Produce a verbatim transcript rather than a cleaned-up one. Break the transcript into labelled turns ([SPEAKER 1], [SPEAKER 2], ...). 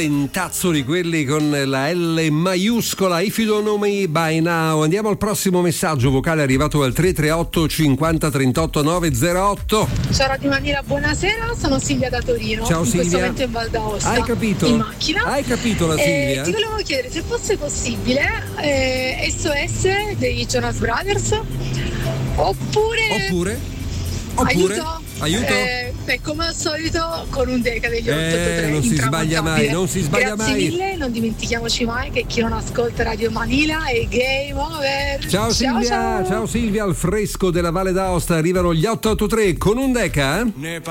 [SPEAKER 1] talentazzoli, quelli con la L maiuscola. If you don't know me by now. Andiamo al prossimo messaggio vocale arrivato al tre tre otto cinquanta trentotto novecentotto.
[SPEAKER 2] Ciao Radio Manila, buonasera, sono Silvia da Torino.
[SPEAKER 1] Ciao
[SPEAKER 2] in
[SPEAKER 1] Silvia.
[SPEAKER 2] In questo momento in Val d'Aosta.
[SPEAKER 1] Hai capito?
[SPEAKER 2] In macchina.
[SPEAKER 1] Hai capito la Silvia?
[SPEAKER 2] Eh, ti volevo chiedere se fosse possibile eh, S O S dei Jonas Brothers oppure...
[SPEAKER 1] Oppure? Oppure?
[SPEAKER 2] Aiuto?
[SPEAKER 1] Aiuto?
[SPEAKER 2] Eh, beh, come al solito con un Deca degli
[SPEAKER 1] Eh,
[SPEAKER 2] ottocentotré.
[SPEAKER 1] non si sbaglia mai, non si sbaglia
[SPEAKER 2] Grazie
[SPEAKER 1] mai.
[SPEAKER 2] mille, non dimentichiamoci mai che chi non ascolta Radio Manila è game over.
[SPEAKER 1] Ciao, ciao Silvia, ciao. ciao Silvia, al fresco della Valle d'Aosta arrivano gli otto otto tre con un Deca.